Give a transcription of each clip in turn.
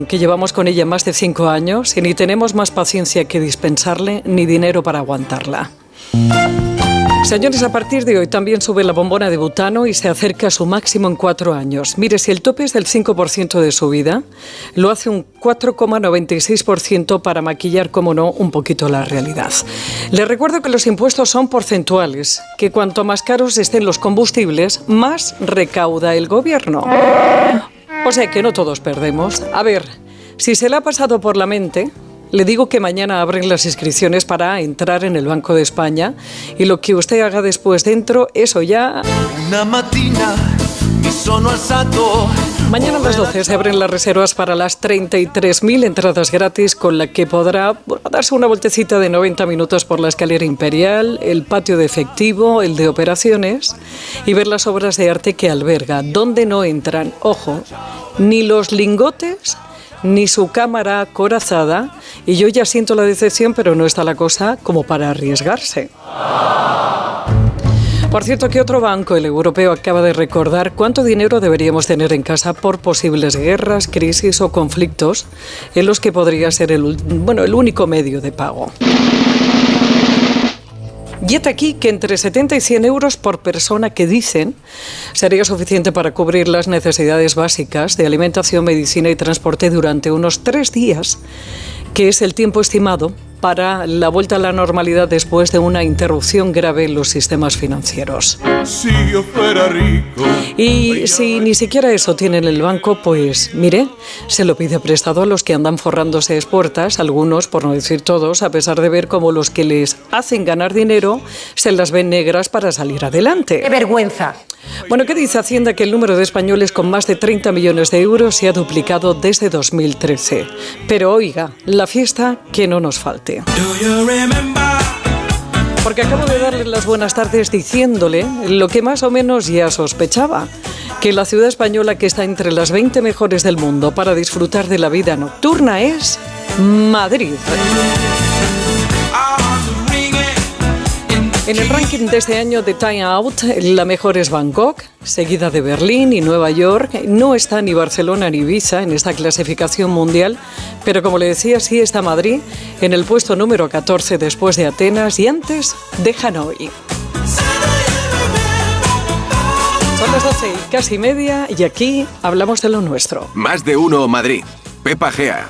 que llevamos con ella más de 5 años y ni tenemos más paciencia que dispensarle ni dinero para aguantarla. Señores, a partir de hoy también sube la bombona de butano y se acerca a su máximo en 4 años. Mire, si el tope es del 5% de subida, lo hace un 4,96% para maquillar, como no, un poquito la realidad. Les recuerdo que los impuestos son porcentuales, que cuanto más caros estén los combustibles, más recauda el gobierno. O sea que no todos perdemos. A ver, si se le ha pasado por la mente, le digo que mañana abren las inscripciones para entrar en el Banco de España y lo que usted haga después dentro, eso ya... Una matina, mi sono alzato. Mañana a las 12 se abren las reservas para las 33.000 entradas gratis con la que podrá darse una vueltecita de 90 minutos por la escalera imperial, el patio de efectivo, el de operaciones y ver las obras de arte que alberga, donde no entran, ojo, ni los lingotes ni su cámara acorazada, y yo ya siento la decepción, pero no está la cosa como para arriesgarse. Por cierto, que otro banco, el europeo, acaba de recordar cuánto dinero deberíamos tener en casa por posibles guerras, crisis o conflictos en los que podría ser el único medio de pago. Y hasta aquí que entre 70 y 100 euros por persona, que dicen sería suficiente para cubrir las necesidades básicas de alimentación, medicina y transporte durante unos 3 días, que es el tiempo estimado para la vuelta a la normalidad después de una interrupción grave en los sistemas financieros. Si yo fuera rico. Y si ni siquiera eso tiene en el banco, pues mire, se lo pide prestado a los que andan forrándose espuertas, algunos, por no decir todos, a pesar de ver cómo los que les hacen ganar dinero se las ven negras para salir adelante. ¡Qué vergüenza! Bueno, ¿qué dice Hacienda? Que el número de españoles con más de 30 millones de euros se ha duplicado desde 2013. Pero oiga, la fiesta que no nos falte. Porque acabo de darle las buenas tardes diciéndole lo que más o menos ya sospechaba, que la ciudad española que está entre las 20 mejores del mundo para disfrutar de la vida nocturna es Madrid. En el ranking de este año de Time Out, la mejor es Bangkok, seguida de Berlín y Nueva York. No está ni Barcelona ni Ibiza en esta clasificación mundial, pero como le decía, sí está Madrid en el puesto número 14 después de Atenas y antes de Hanoi. Son las 12 y casi media y aquí hablamos de lo nuestro. Más de uno Madrid. Pepa Gea.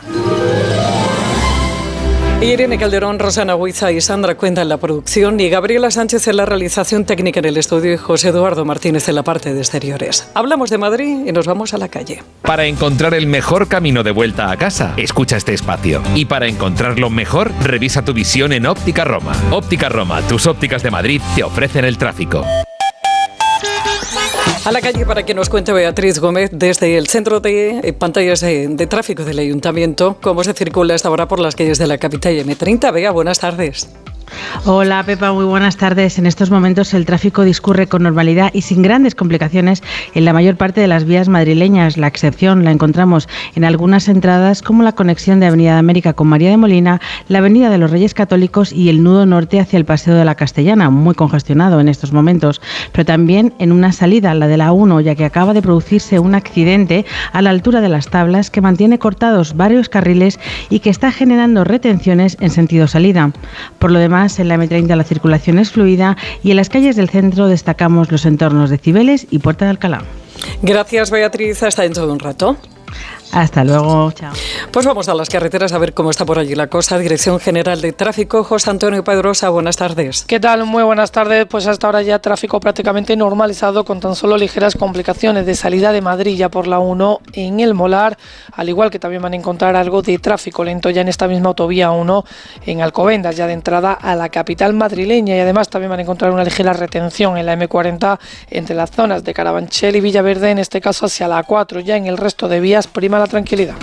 Irene Calderón, Rosana Huiza y Sandra Cuenda en la producción y Gabriela Sánchez en la realización técnica en el estudio y José Eduardo Martínez en la parte de exteriores. Hablamos de Madrid y nos vamos a la calle. Para encontrar el mejor camino de vuelta a casa, escucha este espacio. Y para encontrarlo mejor, revisa tu visión en Óptica Roma. Óptica Roma, tus ópticas de Madrid, te ofrecen el tráfico. A la calle para que nos cuente Beatriz Gómez desde el centro de pantallas de tráfico del Ayuntamiento cómo se circula esta hora por las calles de la capital M30. Bea, buenas tardes. Hola Pepa, muy buenas tardes. En estos momentos el tráfico discurre con normalidad y sin grandes complicaciones en la mayor parte de las vías madrileñas. La excepción la encontramos en algunas entradas como la conexión de Avenida de América con María de Molina, la Avenida de los Reyes Católicos y el nudo norte hacia el Paseo de la Castellana, muy congestionado en estos momentos, pero también en una salida, la de la A1, ya que acaba de producirse un accidente a la altura de las Tablas que mantiene cortados varios carriles y que está generando retenciones en sentido salida. Por lo demás, en la M30 la circulación es fluida y en las calles del centro destacamos los entornos de Cibeles y Puerta de Alcalá. Gracias, Beatriz. Hasta dentro de un rato. Hasta luego, chao. Pues vamos a las carreteras a ver cómo está por allí la cosa. Dirección General de Tráfico, José Antonio Pedrosa, buenas tardes. ¿Qué tal? Muy buenas tardes. Pues hasta ahora ya tráfico prácticamente normalizado con tan solo ligeras complicaciones de salida de Madrid ya por la 1 en el Molar, al igual que también van a encontrar algo de tráfico lento ya en esta misma autovía 1 en Alcobendas, ya de entrada a la capital madrileña, y además también van a encontrar una ligera retención en la M40 entre las zonas de Carabanchel y Villaverde, en este caso hacia la 4, ya en el resto de vías prima la tranquilidad.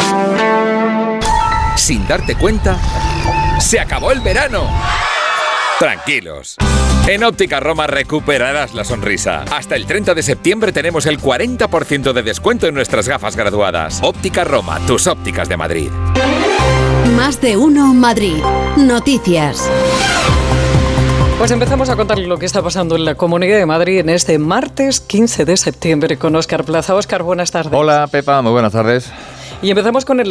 Sin darte cuenta, ¡se acabó el verano! Tranquilos. En Óptica Roma recuperarás la sonrisa. Hasta el 30 de septiembre tenemos el 40% de descuento en nuestras gafas graduadas. Óptica Roma, tus ópticas de Madrid. Más de uno Madrid. Noticias. Pues empezamos a contar lo que está pasando en la Comunidad de Madrid en este martes 15 de septiembre con Óscar Plaza. Óscar, buenas tardes. Hola, Pepa, muy buenas tardes. Y empezamos con el